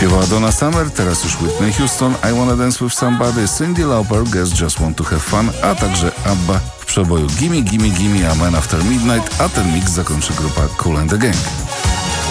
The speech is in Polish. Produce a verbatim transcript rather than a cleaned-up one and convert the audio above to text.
Śpiewała Donna Summer, teraz już Whitney Houston, I Wanna Dance With Somebody, Cyndi Lauper, Girls Just Want To Have Fun, a także ABBA w przeboju Gimme Gimme Gimme, a Man After Midnight, a ten mix zakończy grupa Kool and the Gang.